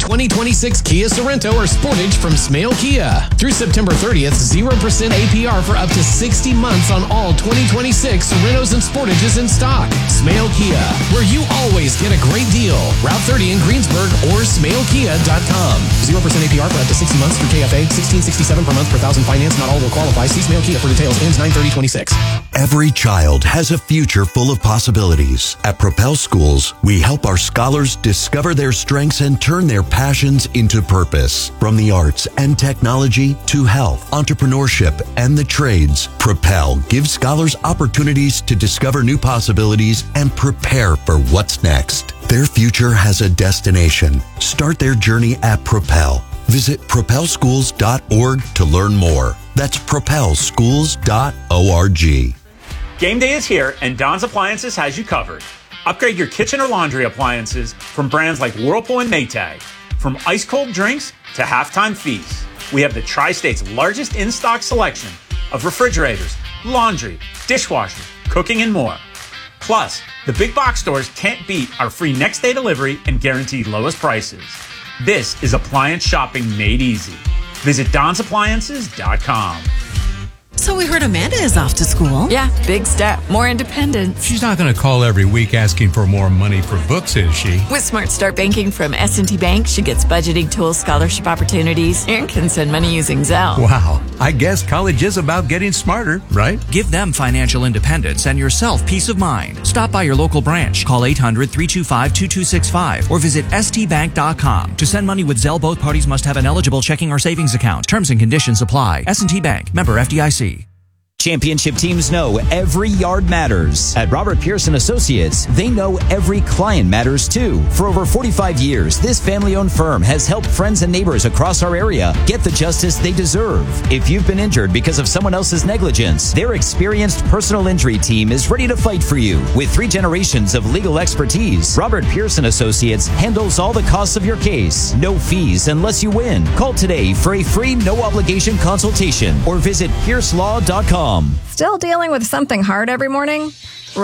2026 Kia Sorento or Sportage from Smale Kia. Through September 30th, 0% APR for up to 60 months on all 2026 Sorentos and Sportages in stock. Smale Kia, where you always get a great deal. Route 30 in Greensburg or SmaleKia.com. 0% APR for up to 60 months through KFA. $16.67 per month per thousand finance. Not all will qualify. See Smale Kia for details. Ends 9/30/26. Every child has a future full of possibilities. At Propel Schools, we help our scholars discover their strengths and turn their passions into purpose. From the arts and technology to health, entrepreneurship, and the trades, Propel gives scholars opportunities to discover new possibilities and prepare for what's next. Their future has a destination. Start their journey at Propel. Visit propelschools.org to learn more. That's propelschools.org. Game day is here, and Don's Appliances has you covered. Upgrade your kitchen or laundry appliances from brands like Whirlpool and Maytag. From ice-cold drinks to halftime feasts, we have the Tri-State's largest in-stock selection of refrigerators, laundry, dishwashers, cooking, and more. Plus, the big box stores can't beat our free next-day delivery and guaranteed lowest prices. This is appliance shopping made easy. Visit DonsAppliances.com. So we heard Amanda is off to school. Yeah, big step. More independence. She's not going to call every week asking for more money for books, is she? With Smart Start Banking from S&T Bank, she gets budgeting tools, scholarship opportunities, and can send money using Zelle. Wow. I guess college is about getting smarter, right? Give them financial independence and yourself peace of mind. Stop by your local branch. Call 800-325-2265 or visit stbank.com. To send money with Zelle, both parties must have an eligible checking or savings account. Terms and conditions apply. S&T Bank. Member FDIC. Championship teams know every yard matters. At Robert Pearson Associates, they know every client matters too. For over 45 years, this family-owned firm has helped friends and neighbors across our area get the justice they deserve. If you've been injured because of someone else's negligence, their experienced personal injury team is ready to fight for you. With 3 generations of legal expertise, Robert Pearson Associates handles all the costs of your case. No fees unless you win. Call today for a free no-obligation consultation or visit piercelaw.com. Still dealing with something hard every morning?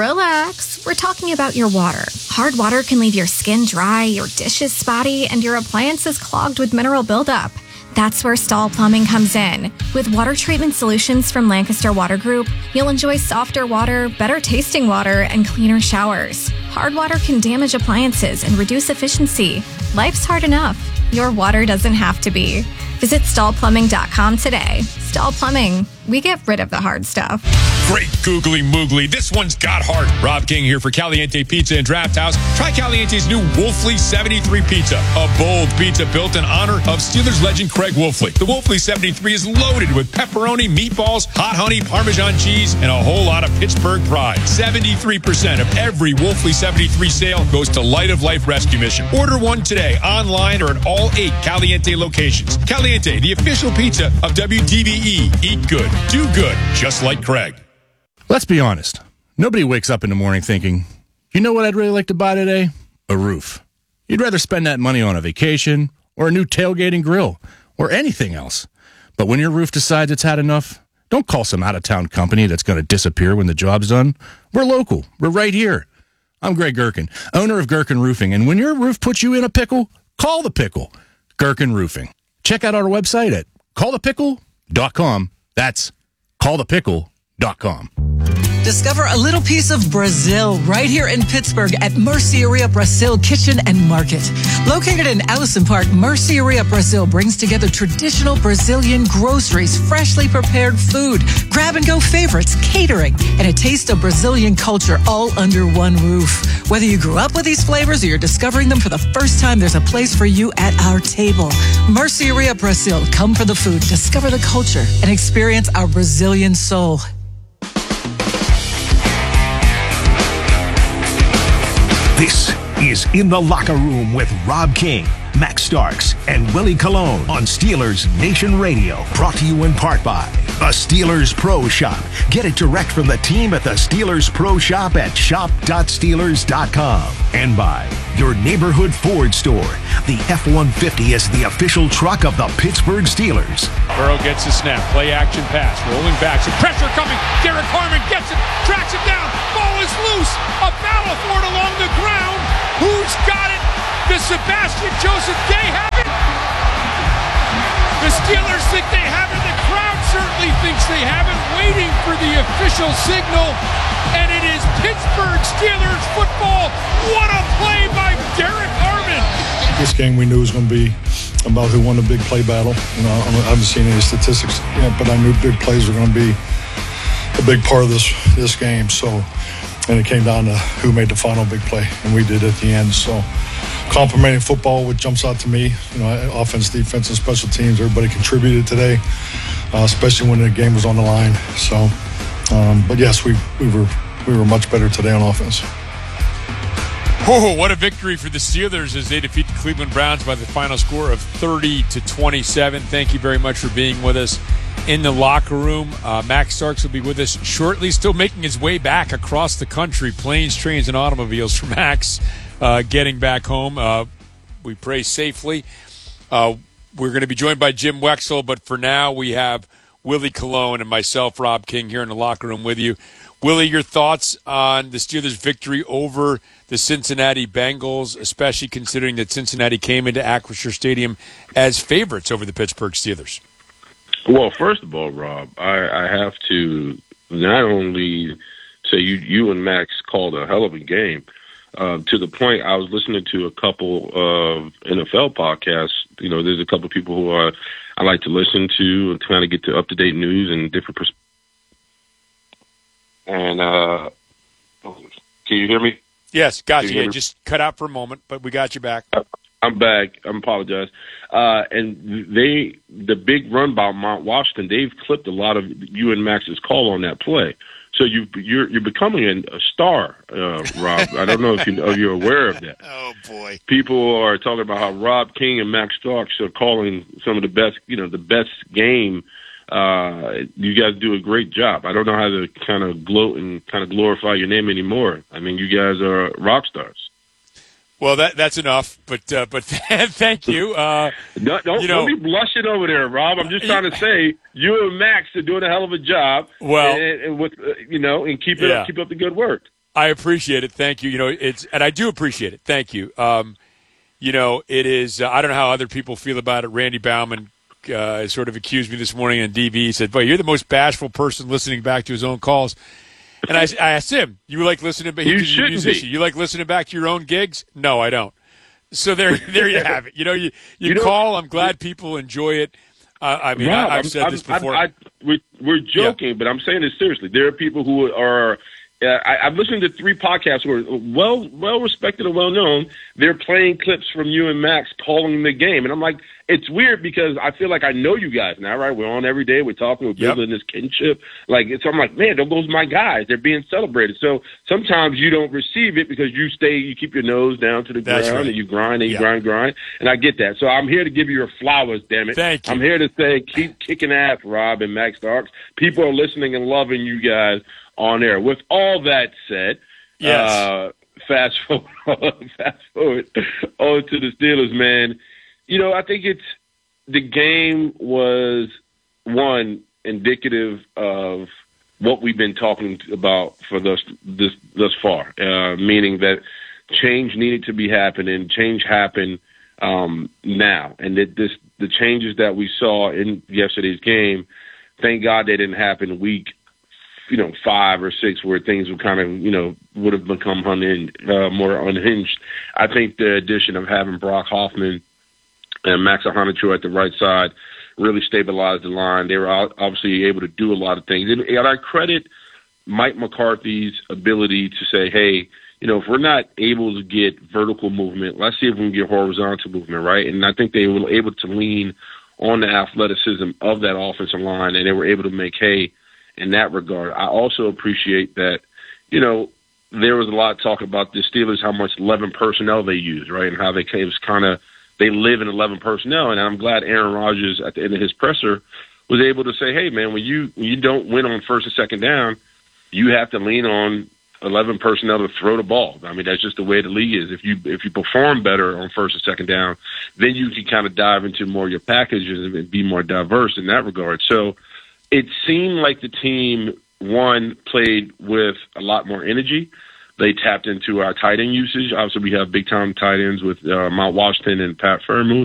Relax. We're talking about your water. Hard water can leave your skin dry, your dishes spotty, and your appliances clogged with mineral buildup. That's where Stahl Plumbing comes in. With water treatment solutions from Lancaster Water Group, you'll enjoy softer water, better tasting water, and cleaner showers. Hard water can damage appliances and reduce efficiency. Life's hard enough. Your water doesn't have to be. Visit StahlPlumbing.com today. Stahl Plumbing. We get rid of the hard stuff. Great googly moogly. This one's got heart. Rob King here for Caliente Pizza and Draft House. Try Caliente's new Wolfley 73 Pizza. A bold pizza built in honor of Steelers legend Craig Wolfley. The Wolfley 73 is loaded with pepperoni, meatballs, hot honey, Parmesan cheese, and a whole lot of Pittsburgh pride. 73% of every Wolfley 73 sale goes to Light of Life Rescue Mission. Order one today, online or at all 8 Caliente locations. Caliente, the official pizza of WDVE. Eat good, do good, just like Craig. Let's be honest. Nobody wakes up in the morning thinking, you know what I'd really like to buy today? A roof. You'd rather spend that money on a vacation or a new tailgating grill or anything else. But when your roof decides it's had enough, don't call some out-of-town company that's going to disappear when the job's done. We're local. We're right here. I'm Greg Gherkin, owner of Gherkin Roofing. And when your roof puts you in a pickle, call the pickle. Gherkin Roofing. Check out our website at callthepickle.com. That's callthepickle.com. Discover a little piece of Brazil right here in Pittsburgh at Merceria Brazil Kitchen and Market. Located in Allison Park, Merceria Brazil brings together traditional Brazilian groceries, freshly prepared food, grab-and-go favorites, catering, and a taste of Brazilian culture all under one roof. Whether you grew up with these flavors or you're discovering them for the first time, there's a place for you at our table. Merceria Brazil. Come for the food, discover the culture, and experience our Brazilian soul. This is In the Locker Room with Rob King, Max Starks, and Willie Colon on Steelers Nation Radio. Brought to you in part by the Steelers Pro Shop. Get it direct from the team at the Steelers Pro Shop at shop.steelers.com. And by your neighborhood Ford store. The F-150 is the official truck of the Pittsburgh Steelers. Burrow gets the snap. Play action pass. Rolling back. Some pressure coming. Derek Harmon gets it. Tracks it down. Ball is loose. A battle for it along the ground. Who's got it? Does Sebastian Joseph Day have The Steelers think they have it. The crowd certainly thinks they have it, waiting for the official signal. And it is Pittsburgh Steelers football. What a play by Derek Harmon. This game we knew was going to be about who won the big play battle. I haven't seen any statistics yet, but I knew big plays were going to be a big part of this game. And it came down to who made the final big play, and we did at the end. So complimenting football, what jumps out to me, offense, defense, and special teams, everybody contributed today, especially when the game was on the line. So, but yes, we were much better today on offense. Oh, what a victory for the Steelers as they defeat the Cleveland Browns by the final score of 30-27. Thank you very much for being with us in the locker room. Max Starks will be with us shortly, still making his way back across the country, planes, trains, and automobiles for Max getting back home. We pray safely. We're going to be joined by Jim Wexell, but for now we have Willie Colon and myself, Rob King, here in the locker room with you. Willie, your thoughts on the Steelers' victory over the Cincinnati Bengals, especially considering that Cincinnati came into Acrisure Stadium as favorites over the Pittsburgh Steelers? Well, first of all, Rob, I have to not only say you and Max called a hell of a game, to the point I was listening to a couple of NFL podcasts. There's a couple of people who I like to listen to and kind of get the up-to-date news and different perspectives. And can you hear me? Yes, got you. Yeah, just cut out for a moment, but we got you back. I'm back. I apologize. And the big run by Mount Washington, they've clipped a lot of you and Max's call on that play. So you're becoming a star, Rob. I don't know if you're aware of that. Oh boy! People are talking about how Rob King and Max Starks are calling some of the best, the best game. You guys do a great job. I don't know how to kind of gloat and kind of glorify your name anymore. I mean, you guys are rock stars. Well, that's enough, but thank you. Don't be blushing over there, Rob. I'm just trying to say you and Max are doing a hell of a job. Well, and with and keep up the good work. I appreciate it. Thank you. And I do appreciate it. Thank you. It is. I don't know how other people feel about it. Randy Baumann sort of accused me this morning on DV. He said, "Boy, you're the most bashful person listening back to his own calls." And I asked him, "You like listening back? You shouldn't musician. be. You like listening back to your own gigs?" No, I don't. So there you have it. You call. I'm glad people enjoy it. Rob, I've said this before. We're joking, but I'm saying this seriously. There are people who are. I've listened to 3 podcasts who are well respected and well known. They're playing clips from you and Max calling the game, and I'm like, it's weird because I feel like I know you guys now, right? We're on every day. We're talking. We're building this kinship. So I'm like, man, there goes my guys. They're being celebrated. So sometimes you don't receive it because you keep your nose down to the ground, right, and you grind and you grind. And I get that. So I'm here to give you your flowers, damn it. Thank you. I'm here to say keep kicking ass, Rob and Max Starks. People are listening and loving you guys on air. With all that said, yes. Fast forward on to the Steelers, man. I think the game was, one, indicative of what we've been talking about for thus far, meaning that change needed to be happening. Change happened now, and that the changes that we saw in yesterday's game, thank God they didn't happen week 5 or 6 where things would kind of, would have become more unhinged. I think the addition of having Brock Hoffman and Max Ahanachu at the right side really stabilized the line. They were obviously able to do a lot of things. And I credit Mike McCarthy's ability to say, hey, if we're not able to get vertical movement, let's see if we can get horizontal movement, right? And I think they were able to lean on the athleticism of that offensive line, and they were able to make hay in that regard. I also appreciate that, there was a lot of talk about the Steelers, how much 11 personnel they use, right, and how they live in 11 personnel. And I'm glad Aaron Rodgers, at the end of his presser, was able to say, hey, man, when you don't win on first and second down, you have to lean on 11 personnel to throw the ball. I mean, that's just the way the league is. If you perform better on first and second down, then you can kind of dive into more of your packages and be more diverse in that regard. So it seemed like the team, one, played with a lot more energy. They tapped into our tight end usage. Obviously, we have big-time tight ends with Mount Washington and Pat Freiermuth.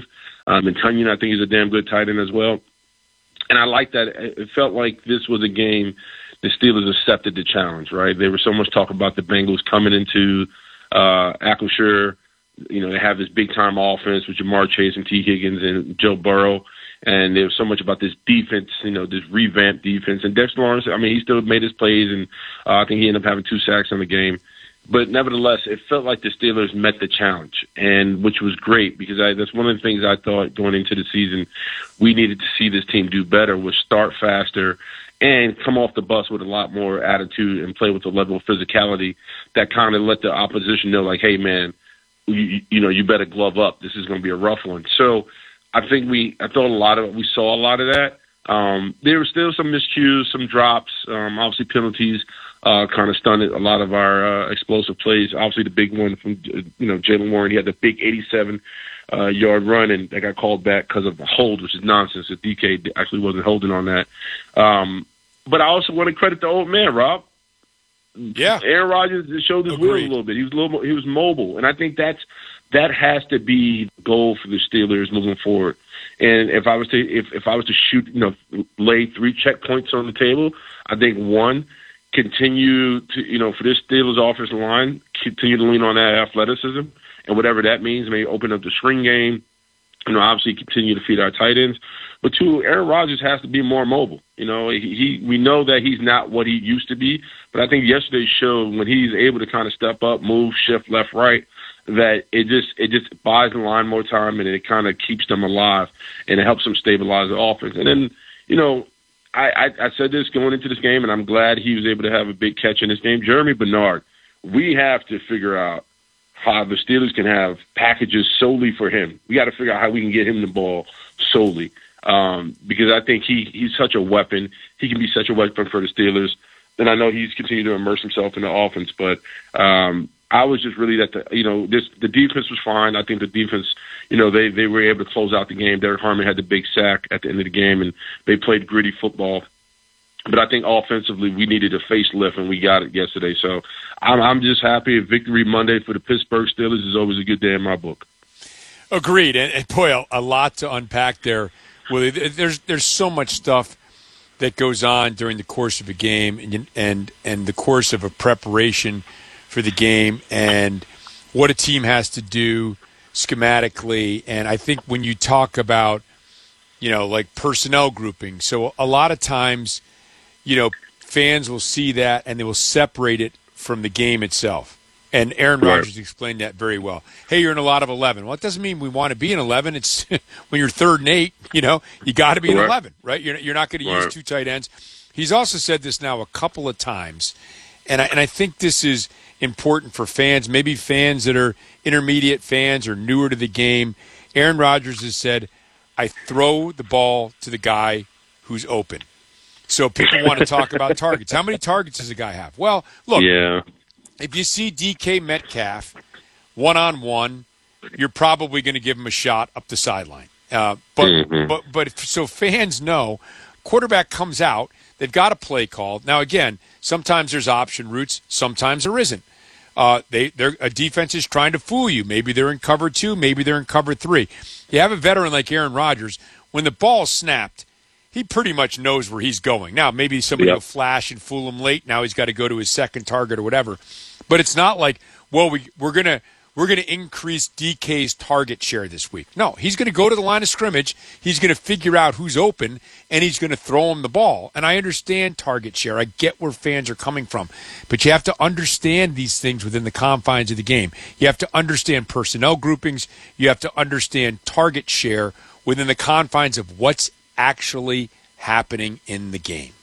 And Tunyon, I think, is a damn good tight end as well. And I like that. It felt like this was a game the Steelers accepted the challenge, right? There was so much talk about the Bengals coming into Acrisure. They have this big-time offense with Jamar Chase and T. Higgins and Joe Burrow. And there was so much about this defense, this revamped defense. And Dexter Lawrence, he still made his plays, and I think he ended up having 2 sacks in the game. But nevertheless, it felt like the Steelers met the challenge, and which was great because that's one of the things I thought going into the season we needed to see this team do better was start faster and come off the bus with a lot more attitude and play with a level of physicality that kind of let the opposition know, like, hey, man, you better glove up. This is going to be a rough one. So I think we saw a lot of that. There were still some miscues, some drops, obviously penalties. Kind of stunned a lot of our explosive plays. Obviously, the big one from Jaylen Warren. He had the big 87-yard run, and that got called back because of the hold, which is nonsense. The DK actually wasn't holding on that. But I also want to credit the old man, Rob. Yeah, Aaron Rodgers showed his wheels a little bit. He was mobile, and I think that has to be the goal for the Steelers moving forward. And if I was to shoot, lay 3 checkpoints on the table, I think one, continue to, for this Steelers offensive line, continue to lean on that athleticism and whatever that means. Maybe open up the screen game, obviously continue to feed our tight ends. But 2, Aaron Rodgers has to be more mobile. We know that he's not what he used to be, but I think yesterday showed when he's able to kind of step up, move, shift left, right, that it just buys the line more time and it kind of keeps them alive and it helps them stabilize the offense. And then, I said this going into this game, and I'm glad he was able to have a big catch in this game. Jeremy Bernard, we have to figure out how the Steelers can have packages solely for him. We got to figure out how we can get him the ball solely because I think he's such a weapon. He can be such a weapon for the Steelers. And I know he's continued to immerse himself in the offense, but I was just really the defense was fine. I think the defense, they were able to close out the game. Derek Harmon had the big sack at the end of the game, and they played gritty football. But I think offensively we needed a facelift, and we got it yesterday. So I'm just happy. Victory Monday for the Pittsburgh Steelers is always a good day in my book. Agreed. And boy, a lot to unpack there, Willie. There's so much stuff that goes on during the course of a game and the course of a preparation for the game and what a team has to do schematically. And I think when you talk about, like personnel grouping, so a lot of times, fans will see that and they will separate it from the game itself. And Aaron Rodgers explained that very well. Hey, you're in a lot of 11. Well, it doesn't mean we want to be in 11. It's when you're 3rd and 8, you got to be in 11, right? You're not going to use 2 tight ends. He's also said this now a couple of times, and I think this is important for fans, maybe fans that are intermediate fans or newer to the game. Aaron Rodgers has said, I throw the ball to the guy who's open. So people want to talk about targets. How many targets does a guy have? Well, look, if you see DK Metcalf one-on-one, you're probably going to give him a shot up the sideline. But so fans know, quarterback comes out, they've got a play called. Now, again, sometimes there's option routes, sometimes there isn't. A defense is trying to fool you. Maybe they're in cover 2, maybe they're in cover 3. You have a veteran like Aaron Rodgers, when the ball's snapped, he pretty much knows where he's going. Now, maybe somebody will flash and fool him late. Now he's got to go to his second target or whatever. But it's not like, well, we're gonna increase DK's target share this week. No, he's going to go to the line of scrimmage. He's going to figure out who's open, and he's going to throw him the ball. And I understand target share. I get where fans are coming from. But you have to understand these things within the confines of the game. You have to understand personnel groupings. You have to understand target share within the confines of what's actually happening in the game.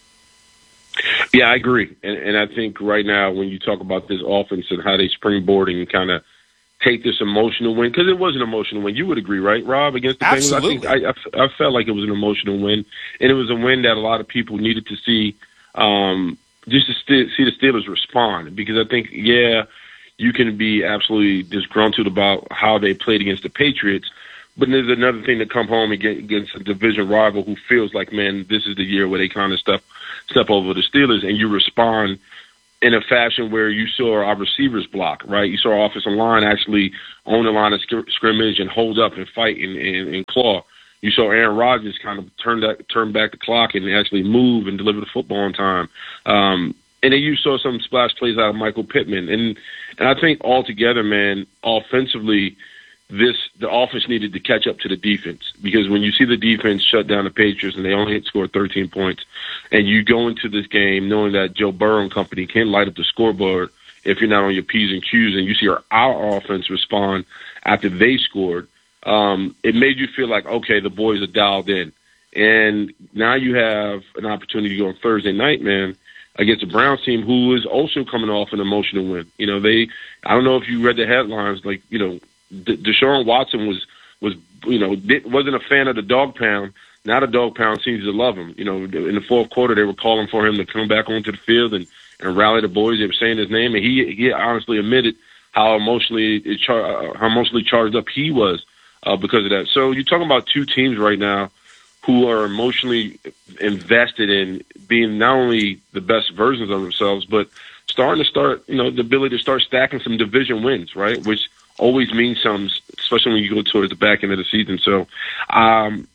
Yeah, I agree. And I think right now when you talk about this offense and how they springboarding and kind of take this emotional win, because it was an emotional win. You would agree, right, Rob, against the Bengals? Absolutely. I felt like it was an emotional win, and it was a win that a lot of people needed to see just to see the Steelers respond, because I think, you can be absolutely disgruntled about how they played against the Patriots, but there's another thing to come home against a division rival who feels like, man, this is the year where they kind of step over the Steelers, and you respond in a fashion where you saw our receivers block, right? You saw our offensive line actually own the line of scrimmage and hold up and fight and claw. You saw Aaron Rodgers kind of turn back the clock and actually move and deliver the football on time. And then you saw some splash plays out of Michael Pittman. And I think altogether, man, offensively, the offense needed to catch up to the defense, because when you see the defense shut down the Patriots and they only scored 13 points, and you go into this game knowing that Joe Burrow and company can't light up the scoreboard if you're not on your P's and Q's, and you see our offense respond after they scored, it made you feel like, okay, the boys are dialed in. And now you have an opportunity to go on Thursday night, man, against a Browns team who is also coming off an emotional win. You know, I don't know if you read the headlines, like, you know, Deshaun Watson was wasn't a fan of the dog pound. Now the dog pound seems to love him. You know, in the fourth quarter, they were calling for him to come back onto the field and rally the boys. They were saying his name, and he honestly admitted how emotionally charged up he was because of that. So you're talking about two teams right now who are emotionally invested in being not only the best versions of themselves, but the ability to start stacking some division wins, right? Which always means something, especially when you go towards the back end of the season. So I'm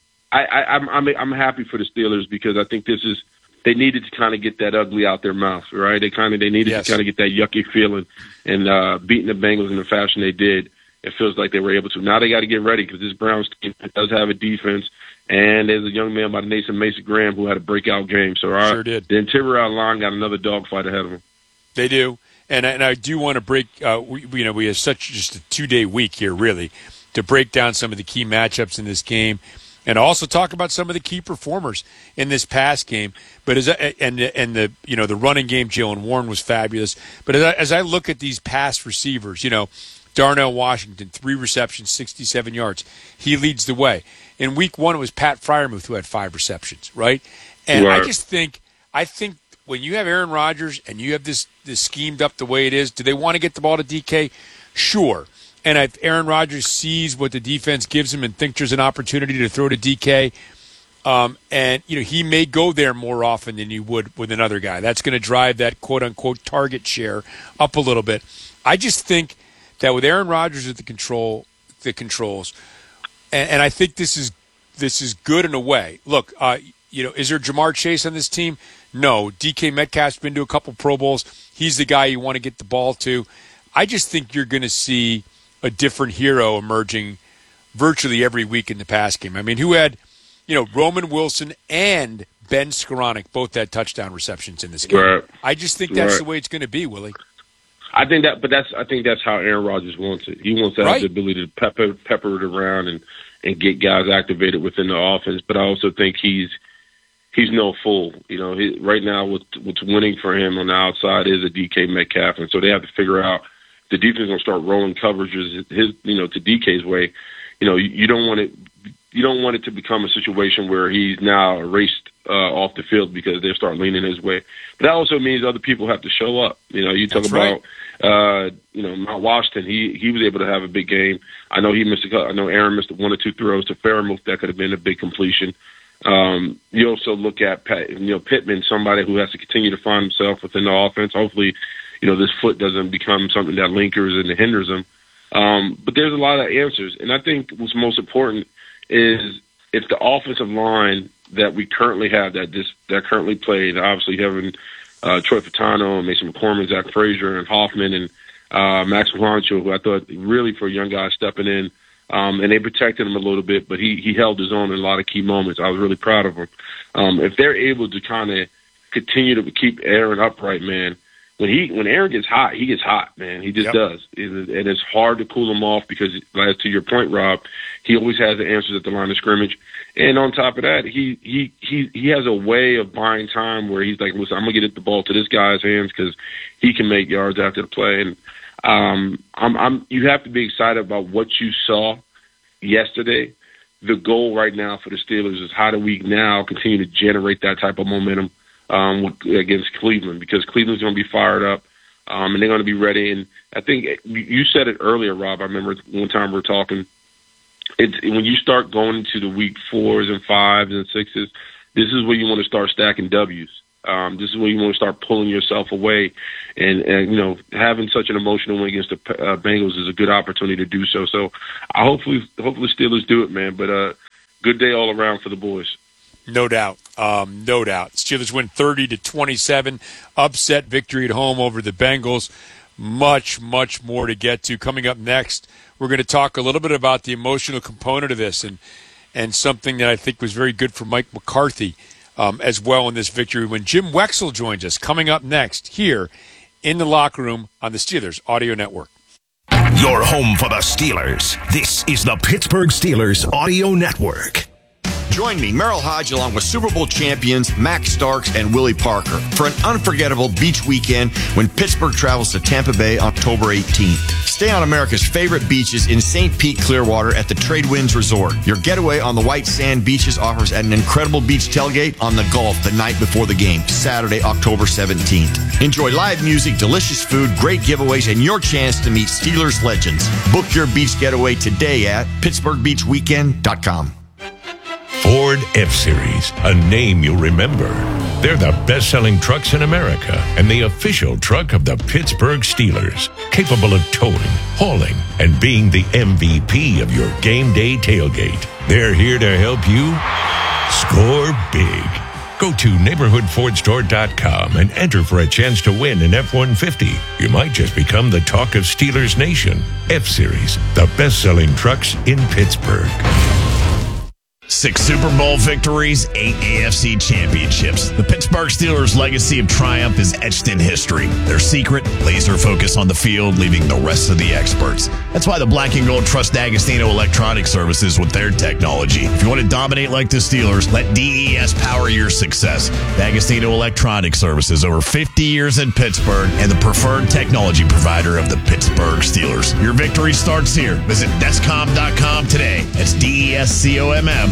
happy for the Steelers, because I think they needed to kind of get that ugly out their mouth, right? They needed to kind of get that yucky feeling, and beating the Bengals in the fashion they did, it feels like they were able to. Now they got to get ready, because this Browns team does have a defense, and there's a young man by the name of Mason Graham who had a breakout game. So the interior line got another dogfight ahead of them. They do. And I do want to break. We have just a 2-day week here, really, to break down some of the key matchups in this game, and also talk about some of the key performers in this past game. But the running game, Jaylen Warren was fabulous. But as I look at these past receivers, Darnell Washington, 3 receptions, 67 yards. He leads the way. In week 1, it was Pat Freiermuth who had 5 receptions, right? And right. I think when you have Aaron Rodgers and you have this schemed up the way it is, do they want to get the ball to DK? Sure. And if Aaron Rodgers sees what the defense gives him and thinks there's an opportunity to throw to DK, and he may go there more often than he would with another guy. That's going to drive that quote-unquote target share up a little bit. I just think that with Aaron Rodgers at the controls, and I think this is good in a way. Look, is there Jamar Chase on this team? No. DK Metcalf's been to a couple Pro Bowls. He's the guy you want to get the ball to. I just think you're going to see a different hero emerging virtually every week in the pass game. I mean, who had, Roman Wilson and Ben Skoranek both had touchdown receptions in this game. Right. I just think that's the way it's going to be, Willie. I think that's how Aaron Rodgers wants it. He wants to have the ability to pepper it around and get guys activated within the offense. But I also think he's no fool. Right now what's winning for him on the outside is a DK Metcalf, and so they have to figure out the defense is going to start rolling coverages to DK's way. You don't want it to become a situation where he's now erased off the field because they start leaning his way. But that also means other people have to show up. You talk about Mount Washington. He was able to have a big game. I know Aaron missed 1 or 2 throws to Freiermuth that could have been a big completion. You also look at Pittman, somebody who has to continue to find himself within the offense. Hopefully, this foot doesn't become something that lingers and hinders him. But there's a lot of answers, and I think what's most important is if the offensive line that we currently have that currently played, obviously having Troy Fatano and Mason McCormick, Zach Frazier, and Hoffman, and Max Juancho, who I thought really for a young guy stepping in. And they protected him a little bit, but he held his own in a lot of key moments. I was really proud of him. If they're able to kind of continue to keep Aaron upright, man, when Aaron gets hot, he gets hot, man. He just does. And it's hard to cool him off because, as to your point, Rob, he always has the answers at the line of scrimmage. And on top of that, he has a way of buying time where he's like, listen, I'm going to get the ball to this guy's hands because he can make yards after the play. And you have to be excited about what you saw yesterday. The goal right now for the Steelers is how do we now continue to generate that type of momentum against Cleveland, because Cleveland's going to be fired up and they're going to be ready. And I think you said it earlier, Rob. I remember one time we were talking. When you start going into the week 4s and 5s and 6s, this is where you want to start stacking W's. This is when you want to start pulling yourself away, and having such an emotional win against the Bengals is a good opportunity to do so. So, hopefully Steelers do it, man. But good day all around for the boys. No doubt. No doubt. Steelers win 30-27, upset victory at home over the Bengals. Much, much more to get to. Coming up next, we're going to talk a little bit about the emotional component of this and something that I think was very good for Mike McCarthy as well in this victory when Jim Wexell joins us. Coming up next here in the locker room on the Steelers Audio Network. Your home for the Steelers. This is the Pittsburgh Steelers Audio Network. Join me, Merrill Hodge, along with Super Bowl champions Max Starks and Willie Parker for an unforgettable beach weekend when Pittsburgh travels to Tampa Bay October 18th. Stay on America's favorite beaches in St. Pete, Clearwater at the Tradewinds Resort. Your getaway on the white sand beaches offers an incredible beach tailgate on the Gulf the night before the game, Saturday, October 17th. Enjoy live music, delicious food, great giveaways, and your chance to meet Steelers legends. Book your beach getaway today at PittsburghBeachWeekend.com. Ford F-Series, a name you'll remember. They're the best-selling trucks in America and the official truck of the Pittsburgh Steelers, capable of towing, hauling, and being the MVP of your game day tailgate. They're here to help you score big. Go to neighborhoodfordstore.com and enter for a chance to win an F-150. You might just become the talk of Steelers Nation. F-Series, the best-selling trucks in Pittsburgh. 6 Super Bowl victories, 8 AFC championships. The Pittsburgh Steelers' legacy of triumph is etched in history. Their secret, laser focus on the field, leaving the rest of the experts. That's why the Black and Gold trust D'Agostino Electronic Services with their technology. If you want to dominate like the Steelers, let DES power your success. D'Agostino Electronic Services, over 50 years in Pittsburgh, and the preferred technology provider of the Pittsburgh Steelers. Your victory starts here. Visit Descom.com today. That's DESCOMM.com.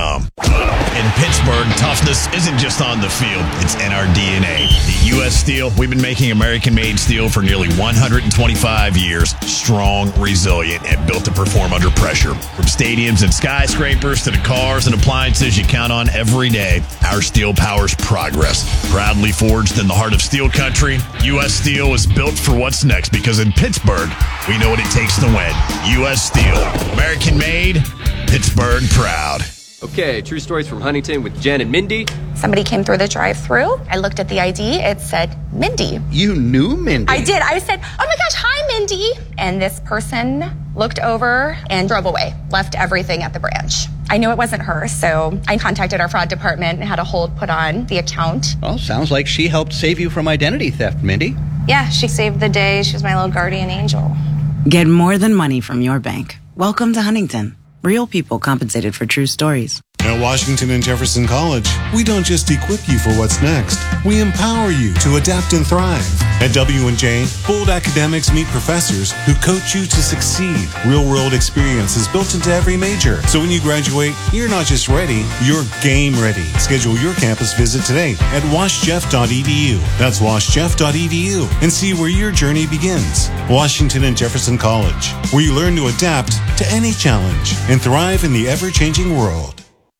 In Pittsburgh, toughness isn't just on the field, it's in our DNA. At U.S. Steel, we've been making American-made steel for nearly 125 years, strong, resilient, and built to perform under pressure. From stadiums and skyscrapers to the cars and appliances you count on every day, our steel powers progress. Proudly forged in the heart of steel country, U.S. Steel is built for what's next because in Pittsburgh, we know what it takes to win. U.S. Steel, American-made, Pittsburgh proud. Okay, true stories from Huntington with Jen and Mindy. Somebody came through the drive-thru. I looked at the ID. It said Mindy. You knew Mindy? I did. I said, oh my gosh, hi, Mindy. And this person looked over and drove away, left everything at the branch. I knew it wasn't her, so I contacted our fraud department and had a hold put on the account. Well, sounds like she helped save you from identity theft, Mindy. Yeah, she saved the day. She was my little guardian angel. Get more than money from your bank. Welcome to Huntington. Real people compensated for true stories. At Washington and Jefferson College, we don't just equip you for what's next. We empower you to adapt and thrive. At W&J, bold academics meet professors who coach you to succeed. Real-world experience is built into every major. So when you graduate, you're not just ready, you're game ready. Schedule your campus visit today at washjeff.edu. That's washjeff.edu and see where your journey begins. Washington and Jefferson College, where you learn to adapt to any challenge and thrive in the ever-changing world.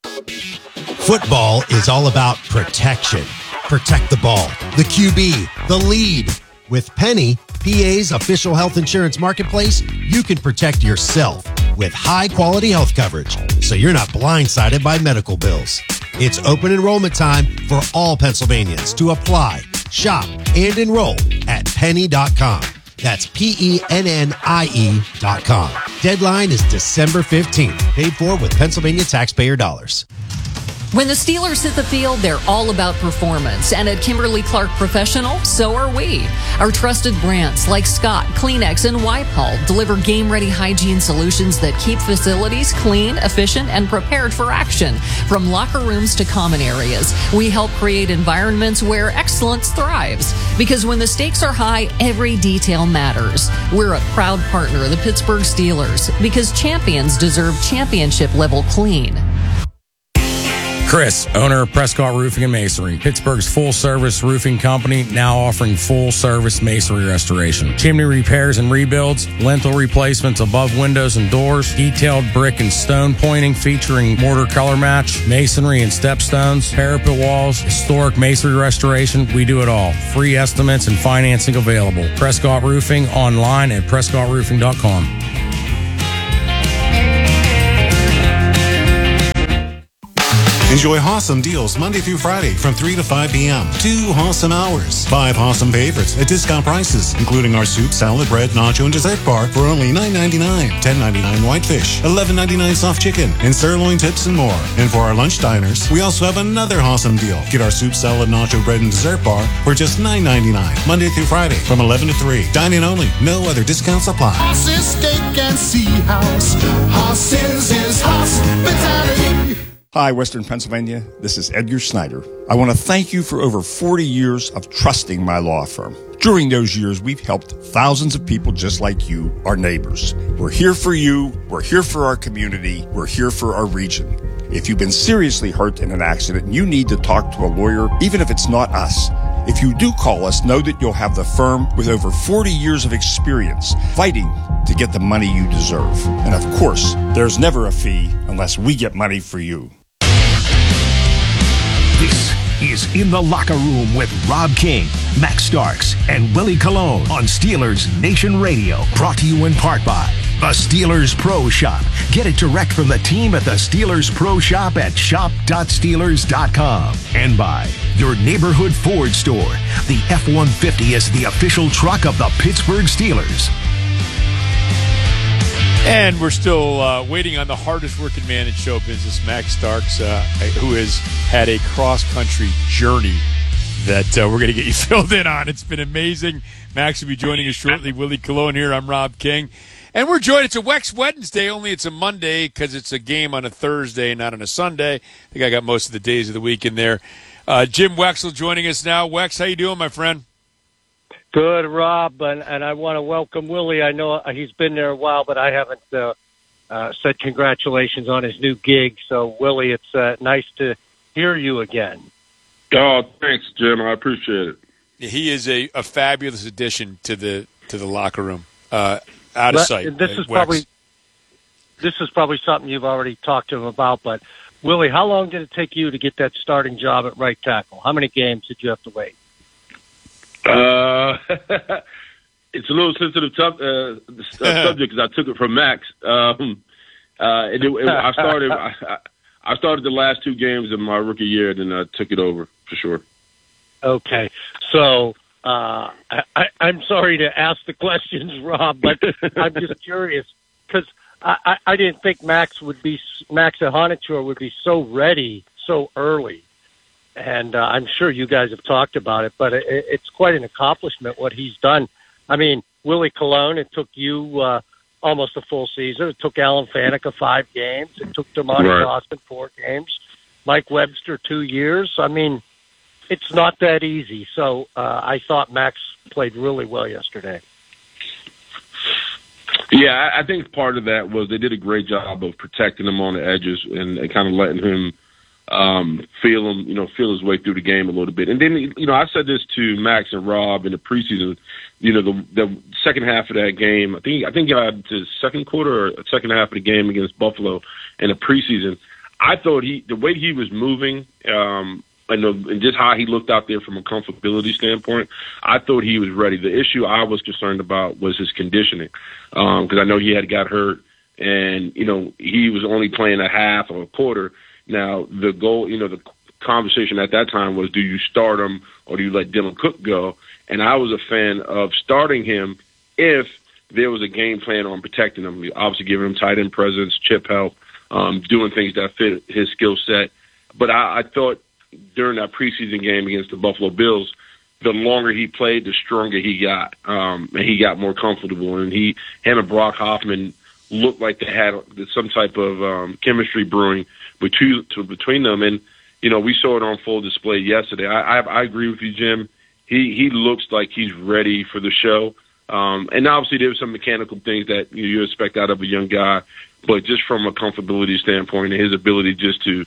Football is all about protection. Protect the ball, the QB, the lead. With Penny, PA's official health insurance marketplace, you can protect yourself with high-quality health coverage, so you're not blindsided by medical bills. It's open enrollment time for all Pennsylvanians to apply, shop, and enroll at penny.com. That's PENNIE.com. Deadline is December 15th. Paid for with Pennsylvania taxpayer dollars. When the Steelers hit the field, they're all about performance. And at Kimberly-Clark Professional, so are we. Our trusted brands like Scott, Kleenex, and Wipe-All deliver game-ready hygiene solutions that keep facilities clean, efficient, and prepared for action. From locker rooms to common areas, we help create environments where excellence thrives. Because when the stakes are high, every detail matters. We're a proud partner of the Pittsburgh Steelers because champions deserve championship-level clean. Chris, owner of Prescott Roofing and Masonry, Pittsburgh's full-service roofing company, now offering full-service masonry restoration. Chimney repairs and rebuilds, lintel replacements above windows and doors, detailed brick and stone pointing featuring mortar color match, masonry and stepstones, parapet walls, historic masonry restoration. We do it all. Free estimates and financing available. Prescott Roofing online at prescottroofing.com. Enjoy awesome deals Monday through Friday from 3 to 5 p.m. 2 awesome hours. 5 awesome favorites at discount prices, including our soup, salad, bread, nacho, and dessert bar for only $9.99. $10.99 whitefish, $11.99 soft chicken, and sirloin tips and more. And for our lunch diners, we also have another awesome deal. Get our soup, salad, nacho, bread, and dessert bar for just $9.99. Monday through Friday from 11 to 3. Dine-in only. No other discounts apply. Horses, steak, and sea house. Horses is hospitality. Hi, Western Pennsylvania. This is Edgar Snyder. I want to thank you for over 40 years of trusting my law firm. During those years, we've helped thousands of people just like you, our neighbors. We're here for you. We're here for our community. We're here for our region. If you've been seriously hurt in an accident and you need to talk to a lawyer, even if it's not us, if you do call us, know that you'll have the firm with over 40 years of experience fighting to get the money you deserve. And of course, there's never a fee unless we get money for you. This is In the Locker Room with Rob King, Max Starks, and Willie Colon on Steelers Nation Radio. Brought to you in part by the Steelers Pro Shop. Get it direct from the team at the Steelers Pro Shop at shop.steelers.com. And by your neighborhood Ford store. The F-150 is the official truck of the Pittsburgh Steelers. And we're still waiting on the hardest working man in show business, Max Starks, who has had a cross-country journey that we're going to get you filled in on. It's been amazing. Max will be joining us shortly. Willie Colon here. I'm Rob King. And we're joined. It's a Wex Wednesday, only it's a Monday because it's a game on a Thursday, not on a Sunday. I think I got most of the days of the week in there. Jim Wexell joining us now. Wex, how you doing, my friend? Good, Rob, and I want to welcome Willie. I know he's been there a while, but I haven't said congratulations on his new gig. So, Willie, it's nice to hear you again. Oh, thanks, Jim. I appreciate it. He is a fabulous addition to the locker room. Out of sight. This is probably something you've already talked to him about. But Willie, how long did it take you to get that starting job at right tackle? How many games did you have to wait? It's a little sensitive subject because I took it from Max. I started the last 2 games of my rookie year, then I took it over for sure. Okay, so I'm sorry to ask the questions, Rob, but I'm just curious because I didn't think Max Ahanichor would be so ready so early. And I'm sure you guys have talked about it, but it's quite an accomplishment what he's done. I mean, Willie Colon, it took you almost a full season. It took Alan Faneca 5 games. It took DeMonte Austin 4 games. Mike Webster 2 years. I mean, it's not that easy. So I thought Max played really well yesterday. Yeah, I think part of that was they did a great job of protecting him on the edges and kind of letting him feel his way through the game a little bit. And then, I said this to Max and Rob in the preseason, the second half of that game, I think the second quarter or second half of the game against Buffalo in the preseason, I thought the way he was moving, and just how he looked out there from a comfortability standpoint, I thought he was ready. The issue I was concerned about was his conditioning, because I know he had got hurt and, he was only playing a half or a quarter. Now, the goal, the conversation at that time was, do you start him or do you let Dylan Cook go? And I was a fan of starting him if there was a game plan on protecting him. Obviously, giving him tight end presence, chip help, doing things that fit his skill set. But I thought during that preseason game against the Buffalo Bills, the longer he played, the stronger he got, and he got more comfortable. And him and Brock Hoffman looked like they had some type of chemistry brewing between them. And, we saw it on full display yesterday. I agree with you, Jim. He looks like he's ready for the show. And obviously there were some mechanical things that you expect out of a young guy, but just from a comfortability standpoint and his ability just to,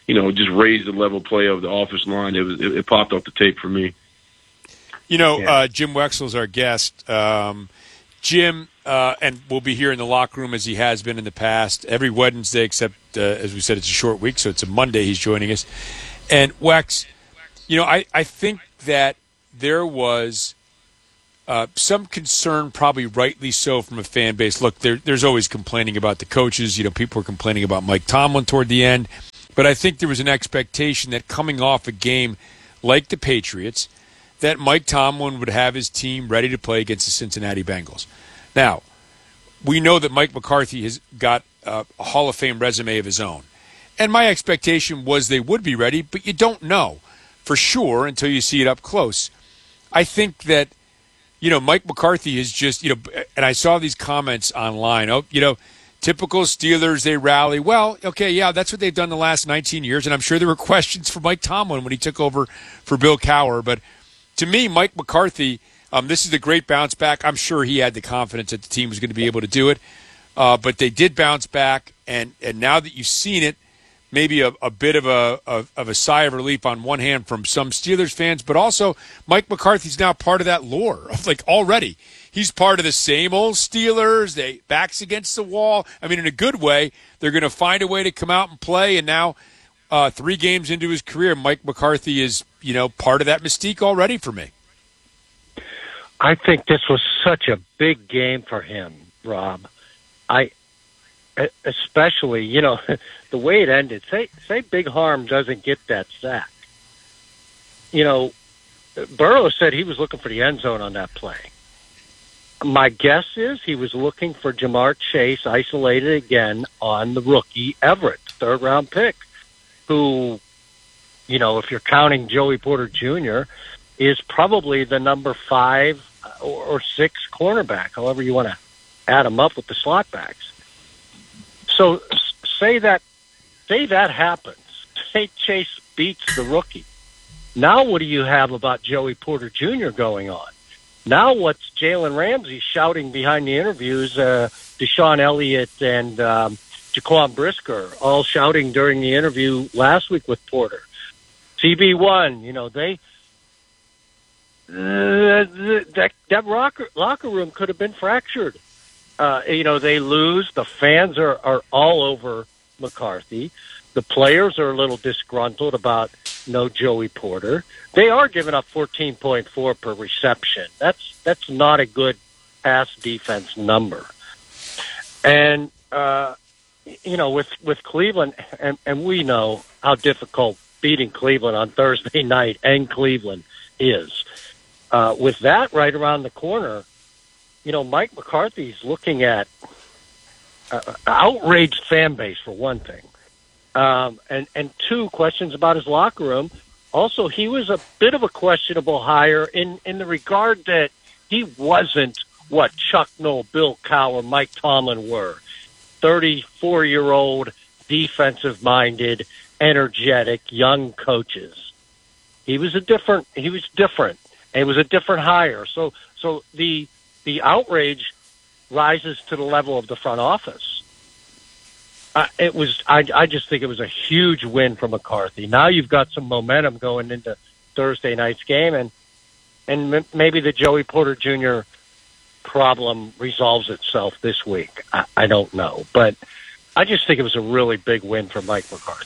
just raised the level play of the offensive line. It popped off the tape for me. Jim Wexell's our guest. Jim, and will be here in the locker room as he has been in the past every Wednesday, except as we said, it's a short week, so it's a Monday he's joining us. And Wex, I think that there was some concern, probably rightly so, from a fan base. Look, there's always complaining about the coaches. People were complaining about Mike Tomlin toward the end. But I think there was an expectation that coming off a game like the Patriots, that Mike Tomlin would have his team ready to play against the Cincinnati Bengals. Now, we know that Mike McCarthy has got a Hall of Fame resume of his own. And my expectation was they would be ready, but you don't know for sure until you see it up close. I think that, Mike McCarthy is just, and I saw these comments online. Typical Steelers, they rally. Well, okay, yeah, that's what they've done the last 19 years, and I'm sure there were questions for Mike Tomlin when he took over for Bill Cowher. But to me, Mike McCarthy, this is a great bounce back. I'm sure he had the confidence that the team was going to be able to do it. But they did bounce back, and now that you've seen it, maybe a bit of a sigh of relief on one hand from some Steelers fans, but also Mike McCarthy's now part of that lore. Already. He's part of the same old Steelers. They backs against the wall. I mean, in a good way, they're going to find a way to come out and play. And now, 3 games into his career, Mike McCarthy is, part of that mystique already for me. I think this was such a big game for him, Rob. Especially, the way it ended. Say Big Harm doesn't get that sack. Burrow said he was looking for the end zone on that play. My guess is he was looking for Jamar Chase isolated again on the rookie Everett, 3rd-round pick, who, if you're counting Joey Porter Jr., is probably the number 5 or 6 cornerback, however you want to add them up with the slot backs. So say that happens. Say Chase beats the rookie. Now what do you have about Joey Porter Jr. going on? Now what's Jalen Ramsey shouting behind the interviews, Deshaun Elliott and Jaquan Brisker all shouting during the interview last week with Porter. CB1, that locker room could have been fractured. They lose. The fans are all over McCarthy. The players are a little disgruntled about no Joey Porter. They are giving up 14.4 per reception. That's not a good pass defense number. And, with Cleveland, and we know how difficult beating Cleveland on Thursday night and Cleveland is. With that right around the corner, Mike McCarthy's looking at outraged fan base, for one thing. And 2, questions about his locker room. Also, he was a bit of a questionable hire in the regard that he wasn't what Chuck Noll, Bill Cowher, Mike Tomlin were. 34-year-old, defensive-minded, energetic, young coaches. He was different. It was a different hire. So the outrage rises to the level of the front office. I just think it was a huge win for McCarthy. Now you've got some momentum going into Thursday night's game, and maybe the Joey Porter Jr. problem resolves itself this week. I don't know, but I just think it was a really big win for Mike McCarthy.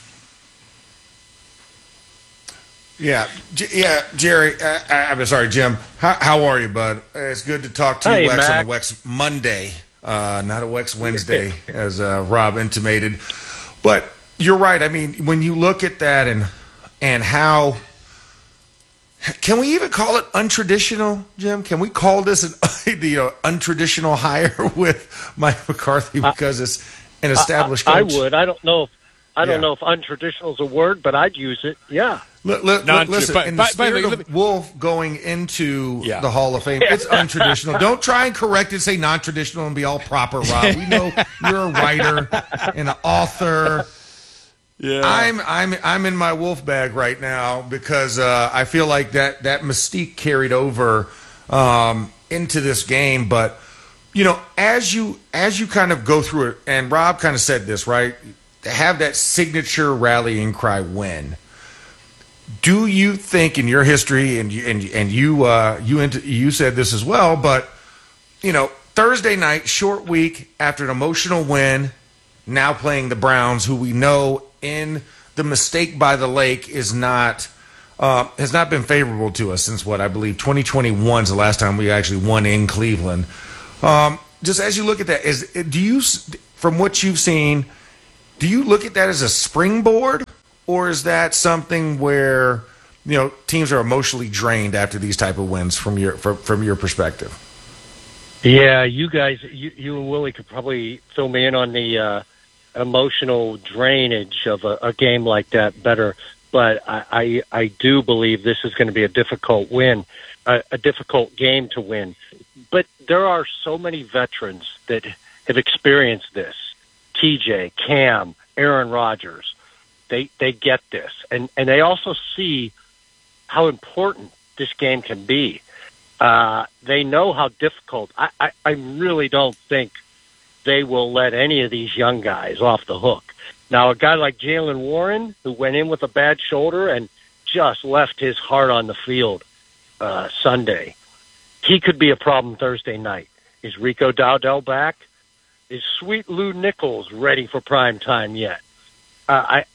Yeah, Jerry. I'm sorry, Jim. How are you, bud? It's good to talk to you, Wex, Mac. on a Wex Monday, not a Wex Wednesday, as Rob intimated. But you're right. I mean, when you look at that and how can we even call it untraditional, Jim? Can we call this an untraditional hire with Mike McCarthy because it's an established coach? I would. I don't know if untraditional is a word, but I'd use it. Yeah. Listen, in the spirit of Wolf going into the Hall of Fame, it's untraditional. Don't try and correct it, say non-traditional, and be all proper, Rob. We know you're a writer and an author. Yeah, I'm in my Wolf bag right now because I feel like that mystique carried over into this game. But as you kind of go through it, and Rob kind of said this, right? have that signature rallying cry win. Do you think in your history, and you said this as well, but Thursday night, short week after an emotional win, now playing the Browns, who we know in the mistake by the lake has not been favorable to us since I believe 2021 is the last time we actually won in Cleveland. Just as you look at that, from what you've seen, do you look at that as a springboard, or is that something where teams are emotionally drained after these type of wins from your perspective? Yeah, you guys, you and Willie could probably fill me in on the emotional drainage of a game like that better. But I do believe this is going to be a difficult win, a difficult game to win. But there are so many veterans that have experienced this. TJ, Cam, Aaron Rodgers, they get this. And they also see how important this game can be. They know how difficult. I really don't think they will let any of these young guys off the hook. Now, a guy like Jaylen Warren, who went in with a bad shoulder and just left his heart on the field Sunday, he could be a problem Thursday night. Is Rico Dowdell back? Is Sweet Lou Nichols ready for prime time yet? The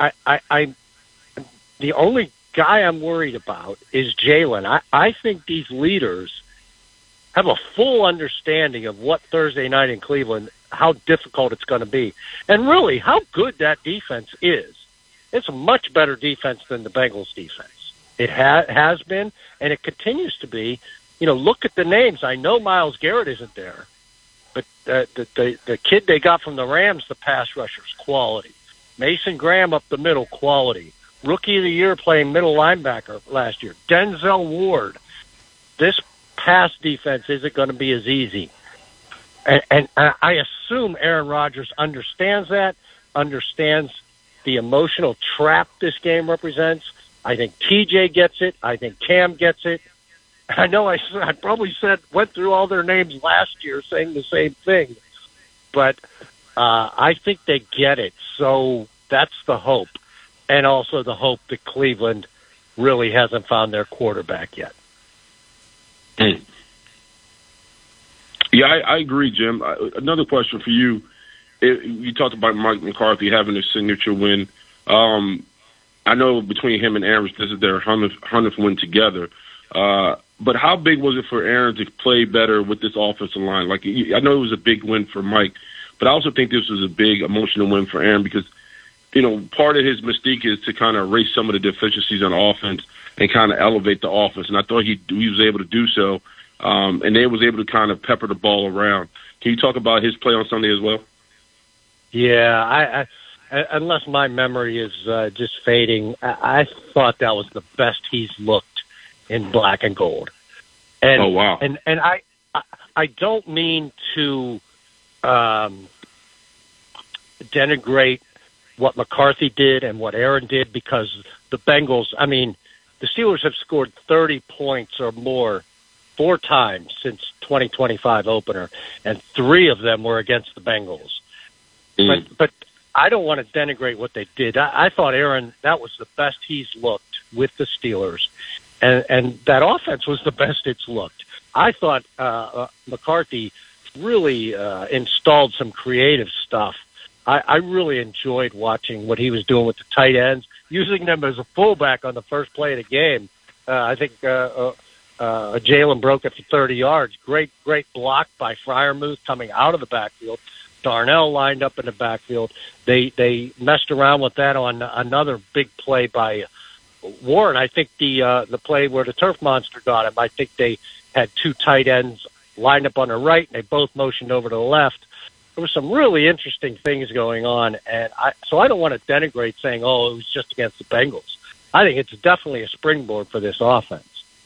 only guy I'm worried about is Jalen. I think these leaders have a full understanding of what Thursday night in Cleveland, how difficult it's going to be, and really how good that defense is. It's a much better defense than the Bengals defense. It has been, and it continues to be. Look at the names. I know Myles Garrett isn't there, but the kid they got from the Rams, the pass rushers, quality. Mason Graham up the middle, quality. Rookie of the Year playing middle linebacker last year. Denzel Ward. This pass defense isn't going to be as easy. And I assume Aaron Rodgers understands that, understands the emotional trap this game represents. I think TJ gets it. I think Cam gets it. I know I probably went through all their names last year saying the same thing. But I think they get it. So that's the hope. And also the hope that Cleveland really hasn't found their quarterback yet. Yeah, I agree, Jim. Another question for you. You talked about Mike McCarthy having a signature win. I know between him and Aaron, this is their 100th win together. But how big was it for Aaron to play better with this offensive line? I know it was a big win for Mike, but I also think this was a big emotional win for Aaron because, part of his mystique is to kind of erase some of the deficiencies on offense and kind of elevate the offense. And I thought he was able to do so. And they was able to kind of pepper the ball around. Can you talk about his play on Sunday as well? Yeah, I unless my memory is just fading, I thought that was the best he's looked in black and gold. And, oh, wow. And I don't mean to denigrate what McCarthy did and what Aaron did because the Bengals, the Steelers have scored 30 points or more 4 times since 2025 opener, and 3 of them were against the Bengals. But I don't want to denigrate what they did. I thought Aaron, that was the best he's looked with the Steelers, and that offense was the best it's looked. I thought McCarthy really installed some creative stuff. I really enjoyed watching what he was doing with the tight ends, using them as a fullback on the first play of the game. I think Jalen broke it for 30 yards. Great block by Freiermuth coming out of the backfield. Darnell lined up in the backfield. They messed around with that on another big play by Warren. I think the play where the turf monster got him, I think they had 2 tight ends lined up on the right, and they both motioned over to the left. There were some really interesting things going on, and so I don't want to denigrate saying, it was just against the Bengals. I think it's definitely a springboard for this offense.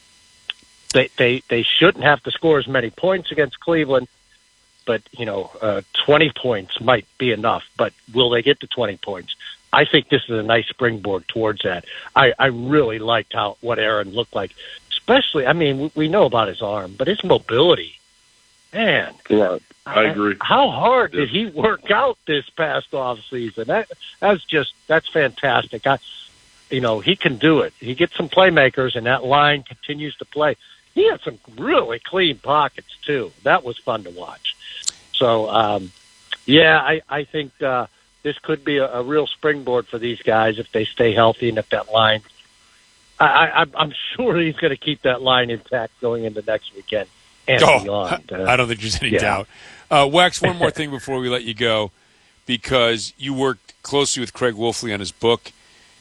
They shouldn't have to score as many points against Cleveland, but 20 points might be enough. But will they get to 20 points? I think this is a nice springboard towards that. I really liked what Aaron looked like, especially. We know about his arm, but his mobility. Man, right. I agree. How hard did he work out this past off season? That's fantastic. He can do it. He gets some playmakers, and that line continues to play. He had some really clean pockets too. That was fun to watch. So, I think this could be a real springboard for these guys if they stay healthy and if that line. I'm sure he's going to keep that line intact going into next weekend and beyond. I don't think there's any doubt. Wax, one more thing before we let you go, because you worked closely with Craig Wolfley on his book.